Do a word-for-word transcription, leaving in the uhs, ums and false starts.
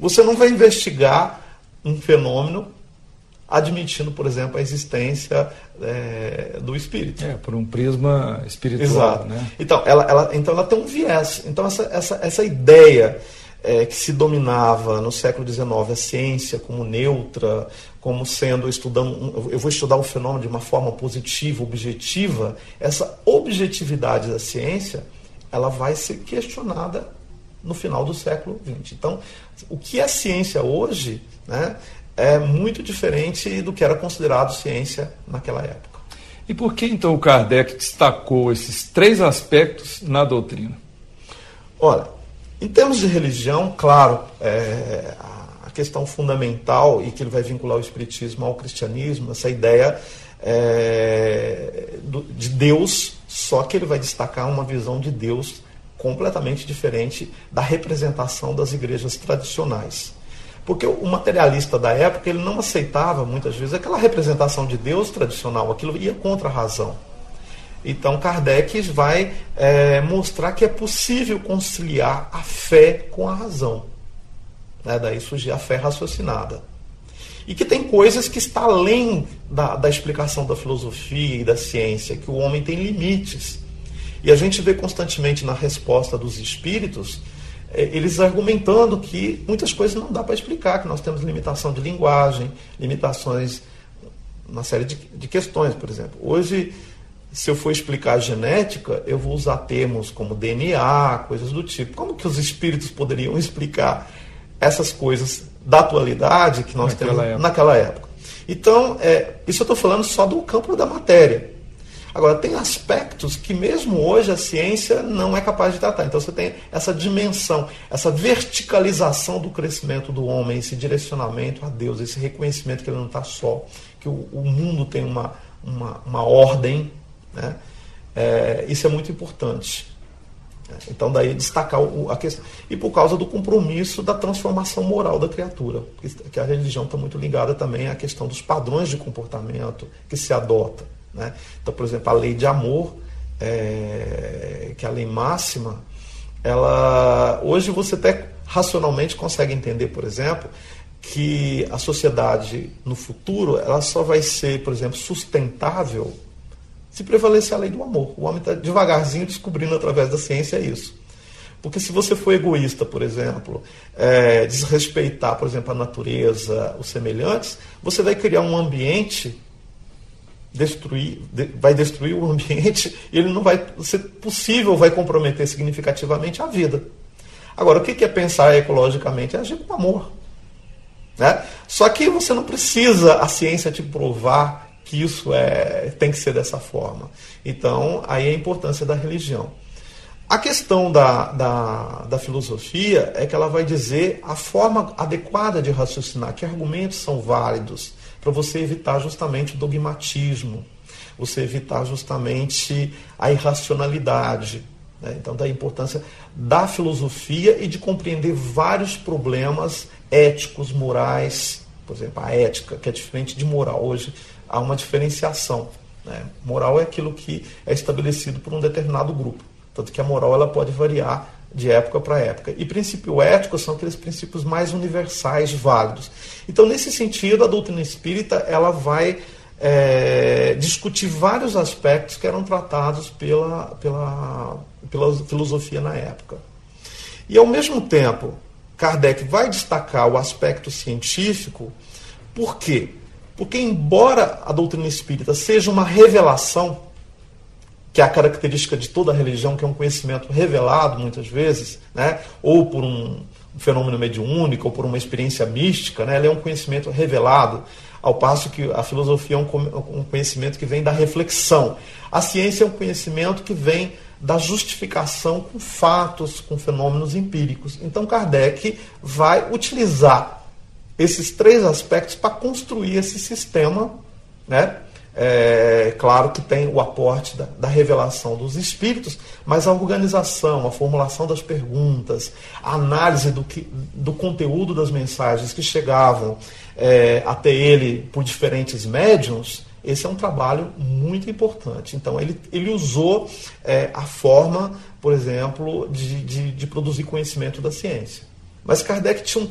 Você não vai investigar um fenômeno admitindo, por exemplo, a existência é, do espírito. É, por um prisma espiritual. Exato. Né? Então, ela, ela, então ela tem um viés. Então essa, essa, essa ideia é, que se dominava no século dezenove, a ciência como neutra, como sendo, estudando, eu vou estudar o fenômeno de uma forma positiva, objetiva, essa objetividade da ciência, ela vai ser questionada no final do século vinte. Então, o que é ciência hoje, né, é muito diferente do que era considerado ciência naquela época. E por que então o Kardec destacou esses três aspectos na doutrina? Olha, em termos de religião, claro, é, a questão fundamental, e que ele vai vincular o espiritismo ao cristianismo, essa ideia é, do, de Deus, só que ele vai destacar uma visão de Deus completamente diferente da representação das igrejas tradicionais. Porque o materialista da época, ele não aceitava, muitas vezes, aquela representação de Deus tradicional, aquilo ia contra a razão. Então, Kardec vai é, mostrar que é possível conciliar a fé com a razão. Né? Daí surge a fé raciocinada. E que tem coisas que estão além da, da explicação da filosofia e da ciência, que o homem tem limites. E a gente vê constantemente na resposta dos espíritos, eles argumentando que muitas coisas não dá para explicar, que nós temos limitação de linguagem, limitações, uma série de, de questões, por exemplo. Hoje, se eu for explicar a genética, eu vou usar termos como D N A, coisas do tipo. Como que os espíritos poderiam explicar essas coisas da atualidade que nós naquela temos época. naquela época? Então, é, isso eu estou falando só do campo da matéria. Agora, tem aspectos que mesmo hoje a ciência não é capaz de tratar. Então você tem essa dimensão, essa verticalização do crescimento do homem, esse direcionamento a Deus, esse reconhecimento que ele não está só, que o, o mundo tem uma, uma, uma ordem, né? É, isso é muito importante. Então daí destacar o, a questão. E por causa do compromisso da transformação moral da criatura, que a religião está muito ligada também à questão dos padrões de comportamento que se adota. Né? Então, por exemplo, a lei de amor, é, que é a lei máxima, ela, hoje você até racionalmente consegue entender, por exemplo, que a sociedade no futuro ela só vai ser, por exemplo, sustentável se prevalecer a lei do amor. O homem está devagarzinho descobrindo através da ciência isso. Porque se você for egoísta, por exemplo, é, desrespeitar, por exemplo, a natureza, os semelhantes, você vai criar um ambiente destruir, vai destruir o ambiente e ele não vai ser possível, vai comprometer significativamente a vida. Agora, o que é pensar ecologicamente? É agir com amor. Né? Só que você não precisa a ciência te provar que isso é, tem que ser dessa forma. Então, aí é a importância da religião. A questão da, da, da filosofia é que ela vai dizer a forma adequada de raciocinar, que argumentos são válidos, para você evitar justamente o dogmatismo, você evitar justamente a irracionalidade. Né? Então, da importância da filosofia e de compreender vários problemas éticos, morais, por exemplo, a ética, que é diferente de moral. Hoje há uma diferenciação. Né? Moral é aquilo que é estabelecido por um determinado grupo. Tanto que a moral ela pode variar de época para época. E princípio ético são aqueles princípios mais universais, válidos. Então, nesse sentido, a doutrina espírita ela vai é, discutir vários aspectos que eram tratados pela, pela, pela filosofia na época. E, ao mesmo tempo, Kardec vai destacar o aspecto científico. Por quê? Porque, embora a doutrina espírita seja uma revelação, que é a característica de toda a religião, que é um conhecimento revelado, muitas vezes, né? Ou por um fenômeno mediúnico, ou por uma experiência mística, né? Ele é um conhecimento revelado, ao passo que a filosofia é um conhecimento que vem da reflexão. A ciência é um conhecimento que vem da justificação com fatos, com fenômenos empíricos. Então, Kardec vai utilizar esses três aspectos para construir esse sistema, né? É claro que tem o aporte da, da revelação dos espíritos, mas a organização, a formulação das perguntas, a análise do, que, do conteúdo das mensagens que chegavam é, até ele por diferentes médiuns, esse é um trabalho muito importante. Então ele, ele usou é, a forma, por exemplo, de, de, de produzir conhecimento da ciência. Mas Kardec tinha um